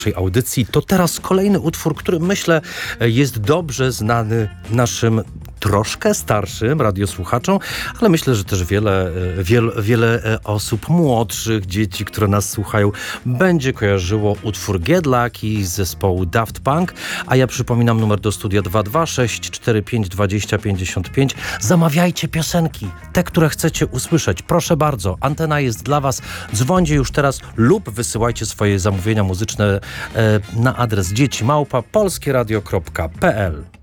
naszej audycji. To teraz kolejny utwór, który myślę jest dobrze znany naszym troszkę starszym radiosłuchaczom, ale myślę, że też wiele osób młodszych, dzieci, które nas słuchają, będzie kojarzyło utwór Get Lucky z zespołu Daft Punk, a ja przypominam numer do studia 22645 2055. Zamawiajcie piosenki, te, które chcecie usłyszeć. Proszę bardzo, antena jest dla was. Dzwońcie już teraz lub wysyłajcie swoje zamówienia muzyczne na adres dzieci@polskieradio.pl.